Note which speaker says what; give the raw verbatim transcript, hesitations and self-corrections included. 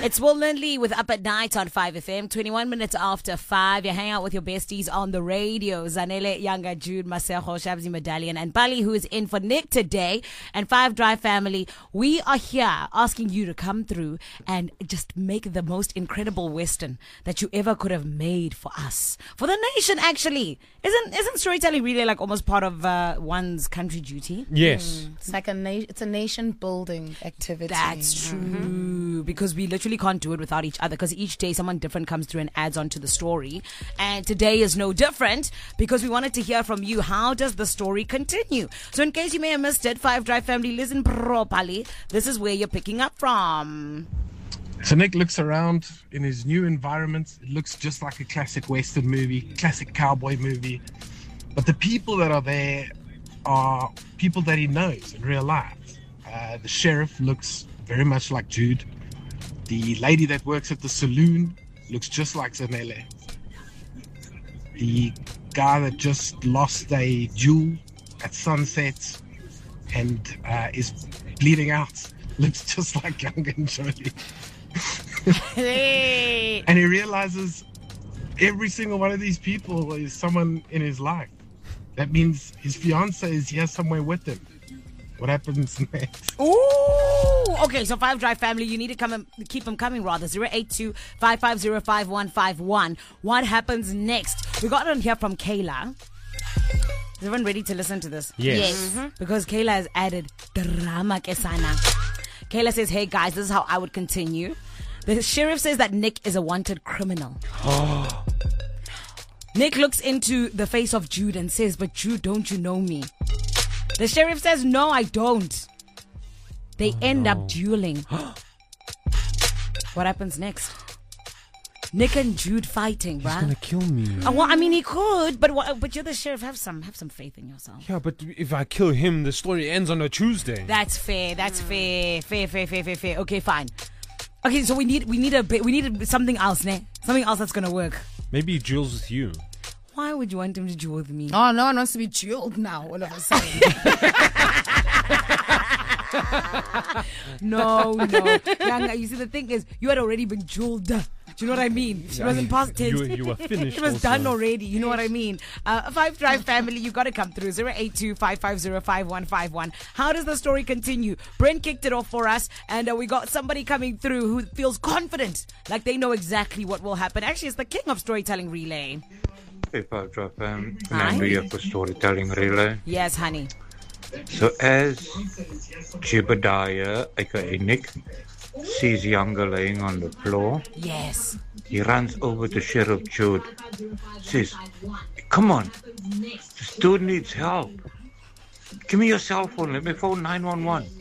Speaker 1: It's Will Lindley with Up at Night on five F M. twenty-one minutes after five. You hang out with your besties on the radio. Zanele, Yanga, Jude, Masejo, Shabzi Medallion, and Bali, who is in for Nick today. And Five Drive family, we are here asking you to come through and just make the most incredible Western that you ever could have made for us. For the nation, actually. Isn't isn't storytelling really like almost part of uh, one's country duty?
Speaker 2: Yes.
Speaker 3: It's like a na- it's a nation building activity.
Speaker 1: That's true. Mm-hmm. Because we literally can't do it without each other, because each day someone different comes through and adds on to the story. And today is no different, because we wanted to hear from you. How does the story continue? So in case you may have missed it, Five Drive family, listen properly. This is where you're picking up from.
Speaker 4: So Nick looks around in his new environment. It looks just like a classic Western movie, classic cowboy movie. But the people that are there are people that he knows in real life. Uh, the sheriff looks very much like Jude. The lady that works at the saloon looks just like Zanele. The guy that just lost a jewel at sunset and uh, is bleeding out looks just like Young and Jolie.
Speaker 1: Hey.
Speaker 4: And he realizes every single one of these people is someone in his life. That means his fiance is here somewhere with him. What happens next?
Speaker 1: Ooh, okay, so Five Drive family, you need to come and keep them coming, rather. zero eight two, five five zero, five one five one. What happens next? We got on here from Kayla. Is everyone ready to listen to this?
Speaker 2: Yes.
Speaker 1: Yes. Mm-hmm. Because Kayla has added drama kesana. Kayla says, hey guys, this is how I would continue. The sheriff says that Nick is a wanted criminal.
Speaker 2: Oh.
Speaker 1: Nick looks into the face of Jude and says, but Jude, don't you know me? The sheriff says, no, I don't. They oh, end no. up dueling. What happens next? Nick and Jude fighting,
Speaker 2: He's
Speaker 1: bruh.
Speaker 2: gonna kill me.
Speaker 1: Uh, well, I mean, he could, but what, but you're the sheriff. Have some, have some faith in yourself.
Speaker 2: Yeah, but if I kill him, the story ends on a Tuesday.
Speaker 1: That's fair. That's mm. fair. Fair, fair, fair, fair, fair. Okay, fine. Okay, so we need, we need a, we need something else, ne? Something else that's gonna work.
Speaker 2: Maybe he duels with you.
Speaker 1: Why would you want him to duel with me?
Speaker 3: Oh, no one wants to be dueled now, all of a sudden.
Speaker 1: no, no. Yanga, you see, the thing is, you had already been dueled. Do you know what I mean? It wasn't past tense.
Speaker 2: You, you were finished.
Speaker 1: It was
Speaker 2: also.
Speaker 1: done already. You know what I mean? Uh, Five Drive family, you got to come through. zero eight two, five five zero, five one five one. How does the story continue? Brent kicked it off for us, and uh, we got somebody coming through who feels confident, like they know exactly what will happen. Actually, it's the king of storytelling relay.
Speaker 5: Hey, Five Drive fam. Fernando here for storytelling relay.
Speaker 1: Yes, honey.
Speaker 5: So as Jebediah, aka Nick, sees Younger laying on the floor,
Speaker 1: yes,
Speaker 5: he runs over to Sheriff Jude, says, come on, this dude needs help. Give me your cell phone, let me phone nine one one.